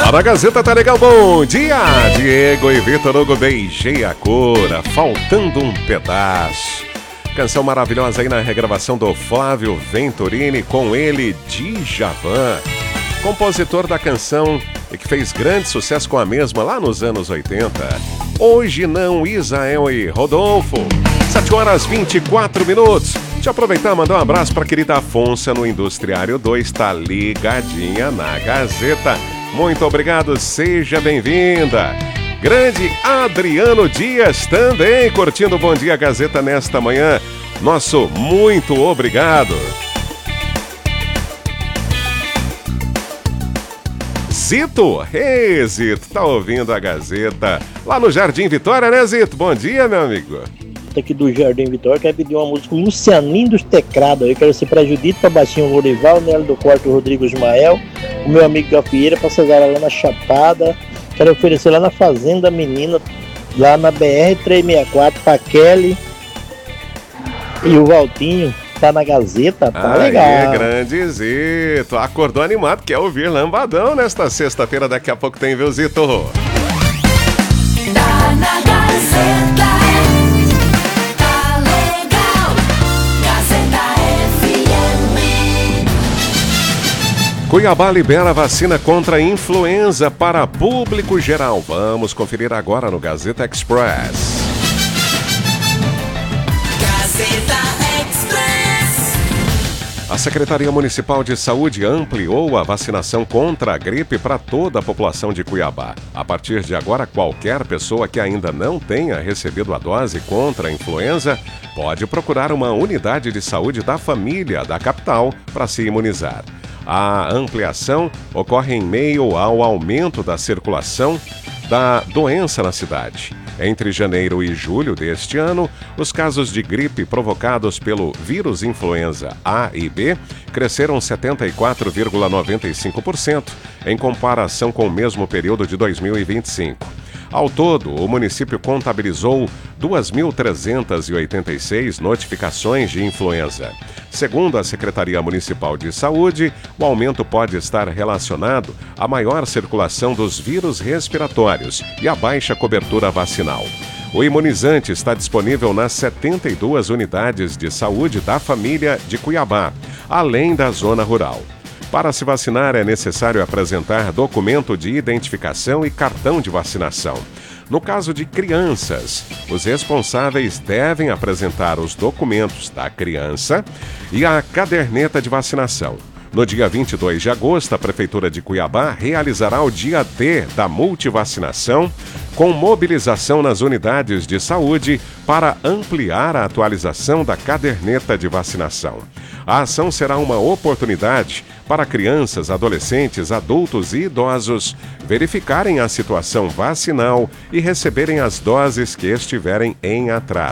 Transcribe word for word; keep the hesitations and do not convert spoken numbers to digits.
Lá na Gazeta tá legal, bom dia! Diego e Vitor Hugo, beijei a cora, faltando um pedaço. Canção maravilhosa aí na regravação do Flávio Venturini, com ele, Djavan. Compositor da canção e que fez grande sucesso com a mesma lá nos anos oitenta. Hoje não, Isael e Rodolfo. sete horas e vinte e quatro minutos. Deixa eu aproveitar e mandar um abraço para a querida Afonso no Industriário dois, tá ligadinha na Gazeta. Muito obrigado, seja bem-vinda. Grande Adriano Dias também curtindo o Bom Dia Gazeta nesta manhã. Nosso muito obrigado. Zito, ei Zito, tá ouvindo a Gazeta lá no Jardim Vitória, né Zito? Bom dia, meu amigo. Aqui do Jardim Vitória, quer pedir uma música Lucianinho dos Teclados. Eu quero ser para Judito, para Baixinho Lorival, Nelo do Quarto, Rodrigo Ismael, o meu amigo Gafieira, para Cesara lá na Chapada. Quero oferecer lá na Fazenda Menina, lá na B R trezentos e sessenta e quatro, para Kelly e o Valtinho. Tá na Gazeta, tá Aê, legal. Grande Zito, acordou animado, quer ouvir Lambadão nesta sexta-feira, daqui a pouco tem, viu Zito? Tá na Gazeta, tá legal, Gazeta F M. Cuiabá libera vacina contra a influenza para público geral. Vamos conferir agora no Gazeta Express. Gazeta A Secretaria Municipal de Saúde ampliou a vacinação contra a gripe para toda a população de Cuiabá. A partir de agora, qualquer pessoa que ainda não tenha recebido a dose contra a influenza pode procurar uma unidade de saúde da família da capital para se imunizar. A ampliação ocorre em meio ao aumento da circulação da doença na cidade. Entre janeiro e julho deste ano, os casos de gripe provocados pelo vírus influenza A e B cresceram setenta e quatro vírgula noventa e cinco por cento em comparação com o mesmo período de dois mil e vinte e cinco. Ao todo, o município contabilizou duas mil trezentas e oitenta e seis notificações de influenza. Segundo a Secretaria Municipal de Saúde, o aumento pode estar relacionado à maior circulação dos vírus respiratórios e à baixa cobertura vacinal. O imunizante está disponível nas setenta e duas unidades de saúde da família de Cuiabá, além da zona rural. Para se vacinar, é necessário apresentar documento de identificação e cartão de vacinação. No caso de crianças, os responsáveis devem apresentar os documentos da criança e a caderneta de vacinação. No dia vinte e dois de agosto, a Prefeitura de Cuiabá realizará o dia D da multivacinação, com mobilização nas unidades de saúde para ampliar a atualização da caderneta de vacinação. A ação será uma oportunidade para crianças, adolescentes, adultos e idosos verificarem a situação vacinal e receberem as doses que estiverem em atraso.